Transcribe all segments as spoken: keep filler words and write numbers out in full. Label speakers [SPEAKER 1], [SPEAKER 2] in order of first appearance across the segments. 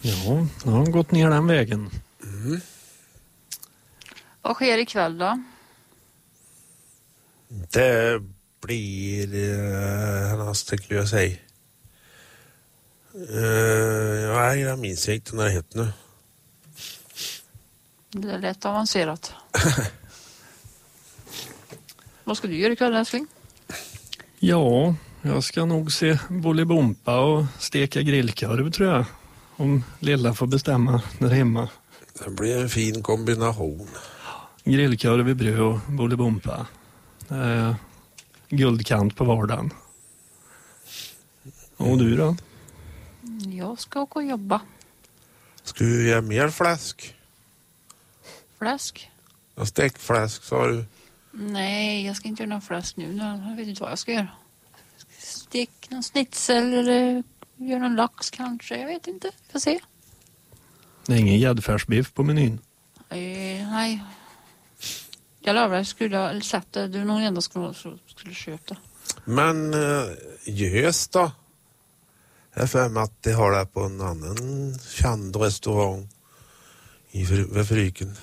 [SPEAKER 1] Ja, jag har gått ner den vägen.
[SPEAKER 2] Mm.
[SPEAKER 3] Vad sker ikväll då?
[SPEAKER 2] Det blir... Uh, vad skulle jag säga? Uh, nej, jag minns inte när det heter nu.
[SPEAKER 3] Det är lätt avancerat. Vad ska du göra ikväll, älskling?
[SPEAKER 1] Ja, jag ska nog se Bolibompa och steka grillkorv, tror jag. Om Lilla får bestämma där hemma.
[SPEAKER 2] Det blir en fin kombination.
[SPEAKER 1] Grillkorv i bröd och Bolibompa. Eh, guldkant på vardagen. Och du då?
[SPEAKER 3] Jag ska åka och jobba.
[SPEAKER 2] Ska du göra mer fläsk?
[SPEAKER 3] Fläsk?
[SPEAKER 2] Ja, stekfläsk, sa du.
[SPEAKER 3] Nej, jag ska inte göra någon fläsk nu. Jag vet inte vad jag ska göra. Stek någon snitsel eller göra någon lax kanske. Jag vet inte. Jag får se.
[SPEAKER 1] Det är ingen gäddfärsbiff på menyn.
[SPEAKER 3] Eh, nej. Jag lovar, jag skulle ha sett det. Du är någon enda skulle, skulle köpa.
[SPEAKER 2] Men uh, gös då? Jag är för mig att det har det på en annan känd restaurang i vid Fryken.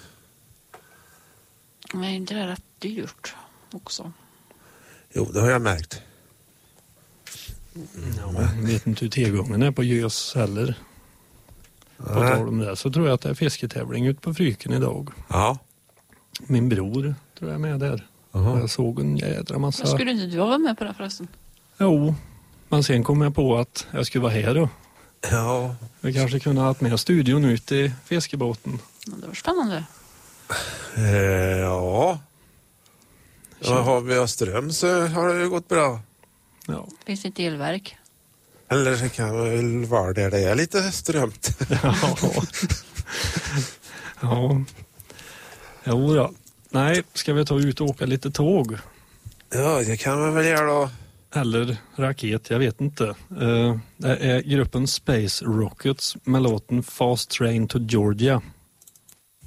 [SPEAKER 3] Nej, det är rätt dyrt också.
[SPEAKER 2] Jo, det har jag märkt.
[SPEAKER 1] Mm, ja, jag vet inte hur tillgången är på gös heller. På tal om det så tror jag att det är fisketävling ut på Fryken idag.
[SPEAKER 2] Ja.
[SPEAKER 1] Min bror tror jag är med där. Uh-huh. Jag såg en jädra massa...
[SPEAKER 3] Men skulle inte du vara med på det förresten?
[SPEAKER 1] Jo, men sen kom jag på att jag skulle vara här då.
[SPEAKER 2] Ja.
[SPEAKER 1] Vi kanske kunde ha haft med studion ut i fiskebåten.
[SPEAKER 3] Men det var spännande.
[SPEAKER 2] Eh, ja. Ja, har vi ström så har det ju gått bra.
[SPEAKER 1] Ja.
[SPEAKER 3] Finns det inte elverk?
[SPEAKER 2] Eller så kan det väl vara där det är lite strömt.
[SPEAKER 1] Ja. Ja. Jo då. Nej, ska vi ta ut och åka lite tåg?
[SPEAKER 2] Ja, det kan man väl göra då.
[SPEAKER 1] Eller raket, jag vet inte. Uh, det är gruppen Space Rockets med låten Fast Train to Georgia.